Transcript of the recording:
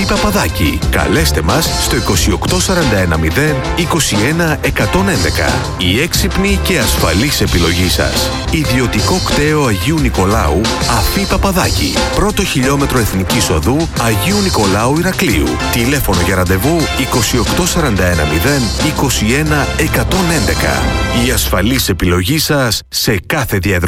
Παπαδάκη. Καλέστε μας στο 28410 21 111. Η έξυπνη και ασφαλής επιλογή σας. Ιδιωτικό κτέο Αγίου Νικολάου Αφή Παπαδάκη. Πρώτο χιλιόμετρο Εθνικής Οδού Αγίου Νικολάου Ηρακλείου. Τηλέφωνο για ραντεβού 28410 21 111. Η ασφαλής επιλογή σας σε κάθε διαδρομή.